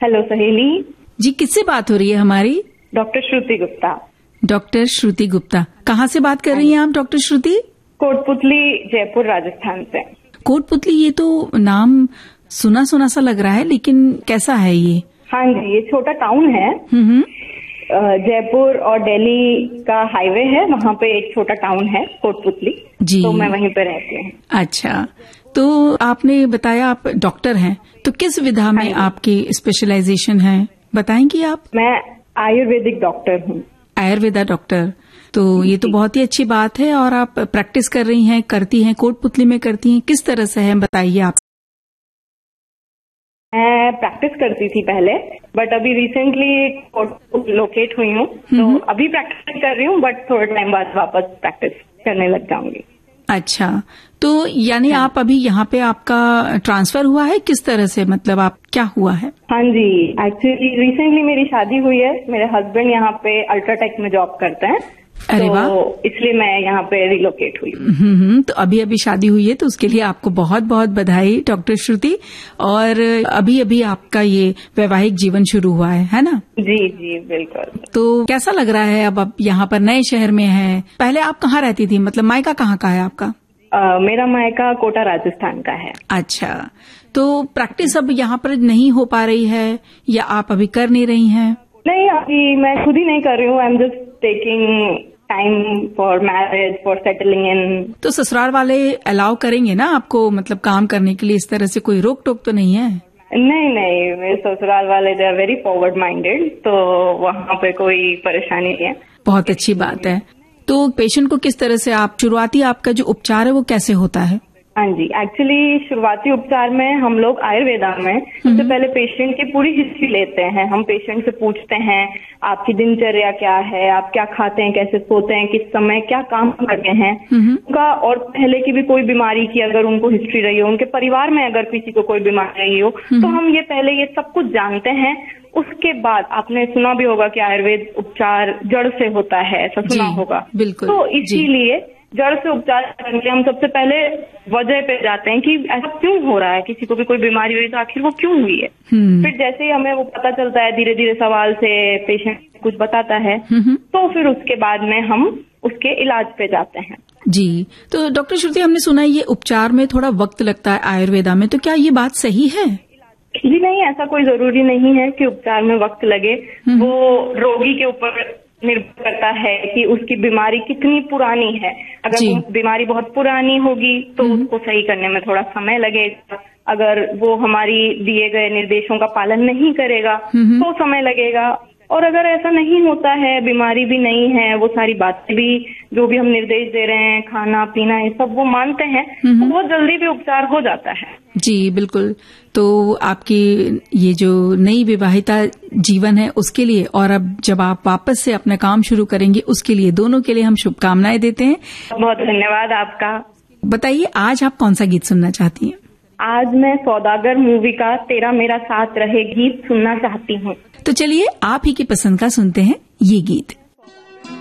Hello सहेली जी, किससे बात हो रही है हमारी? डॉक्टर श्रुति गुप्ता। डॉक्टर श्रुति गुप्ता, कहाँ से बात कर रही हैं आप डॉक्टर श्रुति? कोटपुतली, जयपुर, राजस्थान से। कोटपुतली, ये तो नाम सुना सुना सा लग रहा है, लेकिन कैसा है ये? हाँ जी, ये छोटा टाउन है। जयपुर और दिल्ली का हाईवे है, वहाँ पे एक छोटा टाउन है कोटपुतली जी। तो मैं वहीं पे रहती हूँ। अच्छा, तो आपने बताया आप डॉक्टर हैं, तो किस विधा में आपकी स्पेशलाइजेशन है, बताएंगी आप? मैं आयुर्वेदिक डॉक्टर हूँ। आयुर्वेदा डॉक्टर, तो ये तो बहुत ही अच्छी बात है। और आप प्रैक्टिस कर रही हैं, करती हैं, कोटपुतली में करती हैं, किस तरह से है बताइए आप? मैं प्रैक्टिस करती थी पहले, बट अभी रिसेंटली लोकेट हुई हूँ, तो अभी प्रैक्टिस कर रही हूँ, बट थोड़े टाइम बाद वापस प्रैक्टिस करने लग जाऊंगी। अच्छा, तो यानी आप अभी यहाँ पे आपका ट्रांसफर हुआ है, किस तरह से, मतलब आप क्या हुआ है? हाँ जी, एक्चुअली रिसेंटली मेरी शादी हुई है। मेरे हस्बैंड यहाँ पे अल्ट्राटेक में जॉब करते हैं। अरे वाह! तो इसलिए मैं यहाँ पे रिलोकेट हुई। तो अभी अभी शादी हुई है, तो उसके लिए आपको बहुत बहुत बधाई डॉक्टर श्रुति। और अभी अभी आपका ये वैवाहिक जीवन शुरू हुआ है ना? जी जी बिल्कुल। तो कैसा लग रहा है अब आप यहाँ पर नए शहर में हैं? पहले आप कहाँ रहती थी, मतलब मायका कहाँ का है आपका? मेरा मायका कोटा, राजस्थान का है। अच्छा, तो प्रैक्टिस अब यहाँ पर नहीं हो पा रही है या आप अभी कर नहीं रही हैं? नहीं, अभी मैं खुद ही नहीं कर रही हूँ। I am just taking time for marriage, for settling in. तो ससुराल वाले अलाउ करेंगे ना आपको, मतलब काम करने के लिए? इस तरह से कोई रोक टोक तो नहीं है? नहीं नहीं, मेरे ससुराल वाले they are very forward minded, तो वहाँ पे कोई परेशानी नहीं है। बहुत अच्छी बात है। तो पेशेंट को किस तरह से आप, शुरुआती आपका जो उपचार है वो कैसे होता है? हाँ जी, एक्चुअली शुरुआती उपचार में हम लोग आयुर्वेदा में सबसे पहले पेशेंट की पूरी हिस्ट्री लेते हैं। हम पेशेंट से पूछते हैं आपकी दिनचर्या क्या है, आप क्या खाते हैं, कैसे सोते हैं, किस समय क्या काम करते हैं उनका, और पहले की भी कोई बीमारी की अगर उनको हिस्ट्री रही हो, उनके परिवार में अगर किसी को कोई बीमारी रही हो, तो हम ये पहले ये सब कुछ जानते हैं। उसके बाद आपने सुना भी होगा कि आयुर्वेद उपचार जड़ से होता है, ऐसा सुना होगा। बिल्कुल। तो इसीलिए जड़ से उपचार करने के लिए हम सबसे पहले वजह पे जाते हैं कि ऐसा क्यों हो रहा है, किसी को भी कोई बीमारी हुई तो आखिर वो क्यों हुई है। फिर जैसे ही हमें वो पता चलता है, धीरे धीरे सवाल से पेशेंट कुछ बताता है, तो फिर उसके बाद में हम उसके इलाज पे जाते हैं। जी, तो डॉक्टर श्रुति, हमने सुना है ये उपचार में थोड़ा वक्त लगता है आयुर्वेदा में, तो क्या ये बात सही है? जी नहीं, ऐसा कोई जरूरी नहीं है कि उपचार में वक्त लगे। वो रोगी के ऊपर निर्भर करता है कि उसकी बीमारी कितनी पुरानी है। अगर बीमारी बहुत पुरानी होगी तो उसको सही करने में थोड़ा समय लगेगा। अगर वो हमारी दिए गए निर्देशों का पालन नहीं करेगा तो समय लगेगा। और अगर ऐसा नहीं होता है, बीमारी भी नहीं है, वो सारी बातें भी जो भी हम निर्देश दे रहे हैं, खाना पीना, ये सब वो मानते हैं, तो बहुत जल्दी भी उपचार हो जाता है। जी बिल्कुल। तो आपकी ये जो नई विवाहिता जीवन है उसके लिए, और अब जब आप वापस से अपना काम शुरू करेंगे उसके लिए, दोनों के लिए हम शुभकामनाएं देते हैं। बहुत धन्यवाद आपका। बताइए, आज आप कौन सा गीत सुनना चाहती हैं? आज मैं सौदागर मूवी का तेरा मेरा साथ रहे गीत सुनना चाहती हूँ। तो चलिए आप ही की पसंद का सुनते हैं ये गीत।